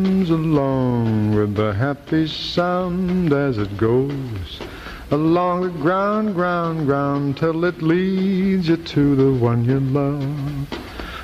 along with the happy sound as it goes along the ground, ground, ground till it leads you to the one you love.